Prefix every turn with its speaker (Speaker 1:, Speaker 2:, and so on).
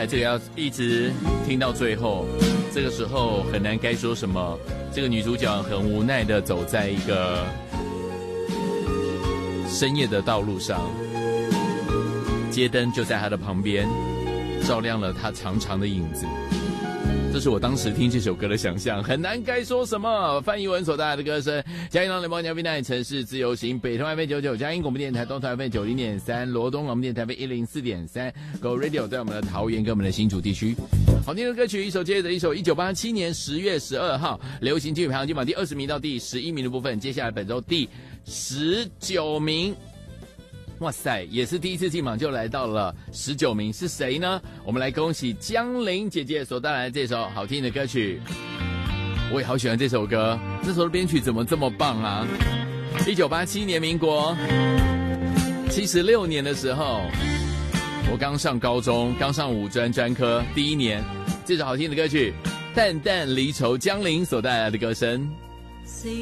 Speaker 1: 来这个要一直听到最后，这个时候很难该说什么。这个女主角很无奈的走在一个深夜的道路上，街灯就在她的旁边，照亮了她长长的影子。这是我当时听这首歌的想象，很难该说什么。范逸文所带来的歌声，嘉义浪联邦鸟滨台城市自由行，北投 FM99，嘉义广播电台东投 FM90.3，罗东广播电台 FM104.3 ，Go Radio 在我们的桃园跟我们的新竹地区。好听的歌曲一首接着一首，1987年10月12号流行金曲排行金榜第20名到第11名的部分，接下来本周第19名。哇塞，也是第一次进榜就来到了19名，是谁呢？我们来恭喜江玲姐姐所带来的这首好听的歌曲。我也好喜欢这首歌，那时候的编曲怎么这么棒啊！1987年民国76年的时候，我刚上高中，刚上五专专科第一年，这首好听的歌曲《淡淡离愁》，江玲所带来的歌声。